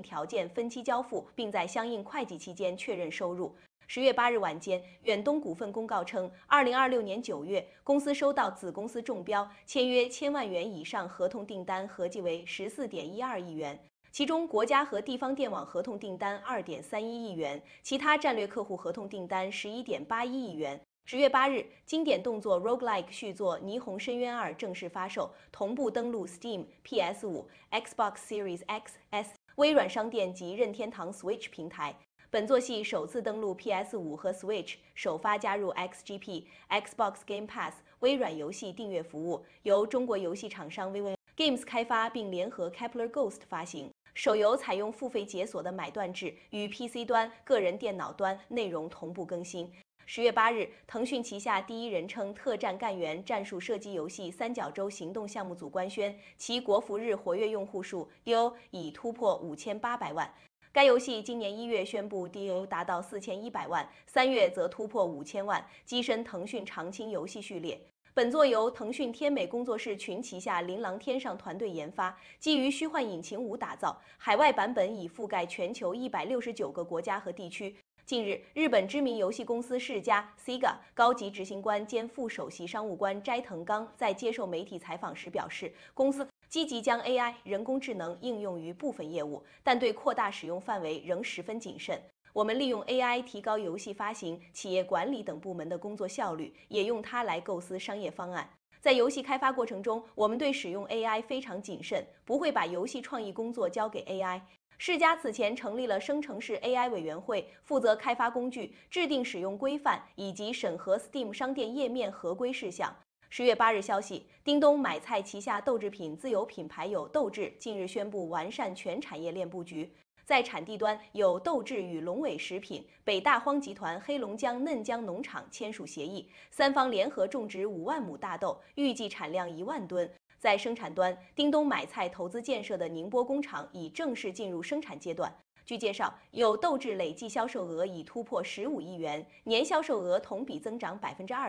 条件分期交付，并在相应会计期间确认收入。10月8日晚间，远东股份公告称，2026年9月，公司收到子公司中标，签约1000万元以上合同订单合计为14.12亿元。其中，国家和地方电网合同订单2.31亿元，其他战略客户合同订单11.81亿元。10月8日，经典动作 roguelike 续作《霓虹深渊2》正式发售，同步登陆 Steam、PS5、Xbox Series X、S、微软商店及任天堂 Switch 平台。本作系首次登陆 PS5 和 Switch， 首发加入 XGP、Xbox Game Pass、微软游戏订阅服务，由中国游戏厂商 VV Games 开发，并联合 Kepler Ghost 发行。手游采用付费解锁的买断制，与 PC 端、个人电脑端内容同步更新。10月8日，腾讯旗下第一人称特战干员战术射击游戏三角洲行动项目组官宣，其国服日活跃用户数 DAU 已突破5800万。该游戏今年1月宣布 DAU 达到4100万，3月则突破5000万，跻身腾讯常青游戏序列。本作由腾讯天美工作室群旗下琳琅天上团队研发，基于虚幻引擎5打造，海外版本已覆盖全球169个国家和地区。近日，日本知名游戏公司世嘉 （Sega） 高级执行官兼副首席商务官斋藤刚在接受媒体采访时表示，公司积极将 AI 人工智能应用于部分业务，但对扩大使用范围仍十分谨慎。我们利用 AI 提高游戏发行、企业管理等部门的工作效率，也用它来构思商业方案。在游戏开发过程中，我们对使用 AI 非常谨慎，不会把游戏创意工作交给 AI。世嘉此前成立了生成式 AI 委员会，负责开发工具、制定使用规范以及审核 Steam 商店页面合规事项。10月8日消息，叮咚买菜旗下豆制品自有品牌有豆制近日宣布完善全产业链布局。在产地端，有豆制与龙尾食品、北大荒集团黑龙江嫩江农场签署协议，三方联合种植5万亩大豆，预计产量1万吨。在生产端，叮咚买菜投资建设的宁波工厂已正式进入生产阶段。据介绍，有豆制累计销售额已突破15亿元，年销售额同比增长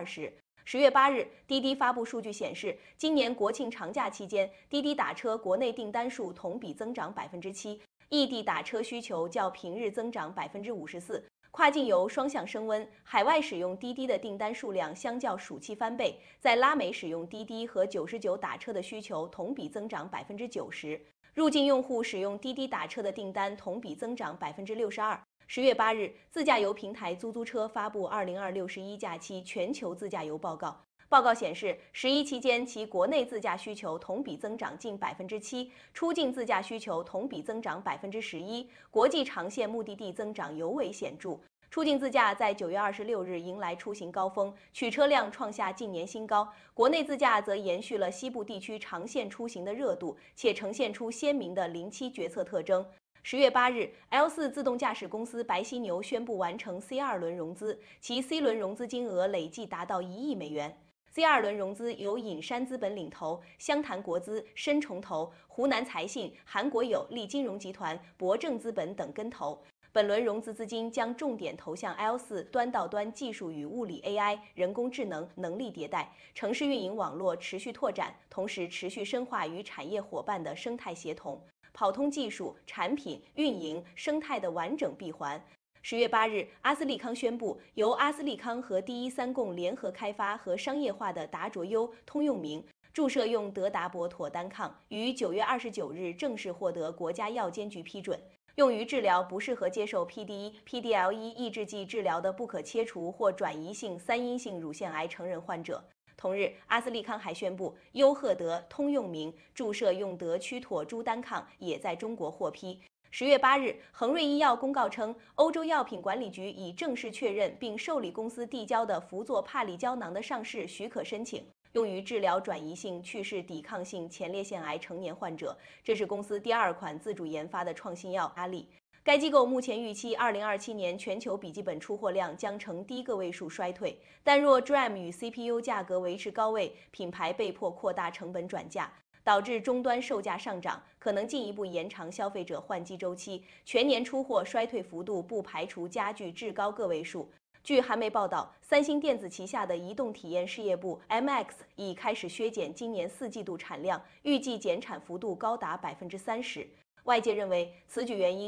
20%。10月8日，滴滴发布数据显示，今年国庆长假期间，滴滴打车国内订单数同比增长7%，异地打车需求较平日增长54%，跨境游双向升温，海外使用滴滴的订单数量相较暑期翻倍，在拉美使用滴滴和99打车的需求同比增长90%，入境用户使用滴滴打车的订单同比增长62%。10月8日，自驾游平台租车发布2026-11假期全球自驾游报告。报告显示，11期间其国内自驾需求同比增长近7%，出境自驾需求同比增长11%，国际长线目的地增长尤为显著。出境自驾在9月26日迎来出行高峰，取车量创下近年新高。国内自驾则延续了西部地区长线出行的热度，且呈现出鲜明的零期决策特征。10月8日 ，L4 自动驾驶公司白犀牛宣布完成 C2 轮融资，其 C 轮融资金额累计达到1亿美元。C2 轮融资由隐山资本领投，湘潭国资、深重投、湖南财信、韩国有利金融集团、博正资本等跟投。本轮融资资金将重点投向 L4 端到端技术与物理 AI、人工智能能力迭代、城市运营网络持续拓展，同时持续深化与产业伙伴的生态协同，跑通技术、产品、运营、生态的完整闭环。10月8日，阿斯利康宣布，由阿斯利康和第一三共联合开发和商业化的达卓优通用名注射用德达博妥单抗，于9月29日正式获得国家药监局批准，用于治疗不适合接受 PDE、PDL1 抑制剂治疗的不可切除或转移性3阴性乳腺癌成人患者。同日，阿斯利康还宣布，优赫德通用名注射用德曲妥珠单抗也在中国获批。10月8日，恒瑞医药公告称，欧洲药品管理局已正式确认并受理公司递交的氟唑帕利胶囊的上市许可申请，用于治疗转移性去势抵抗性前列腺癌成年患者。这是公司第2款自主研发的创新药阿利。该机构目前预期2027年全球笔记本出货量将呈低个位数衰退，但若 DRAM 与 CPU 价格维持高位，品牌被迫扩大成本转嫁，导致终端售价上涨，可能进一步延长消费者换机周期，全年出货衰退幅度不排除加剧至高个位数。据韩媒报道，三星电子旗下的移动体验事业部 MX 已开始削减今年4季度产量，预计减产幅度高达30%。外界认为此举原因